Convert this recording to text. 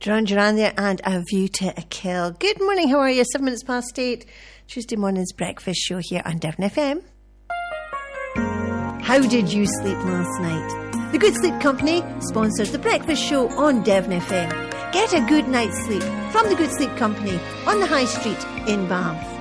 Duran Duran there and A View to a Kill. Good morning, how are you? 7 minutes past 8. Tuesday morning's breakfast show here on Devon FM. How did you sleep last night? The Good Sleep Company sponsors the breakfast show on Devon FM. Get a good night's sleep from the Good Sleep Company on the High Street in Bath.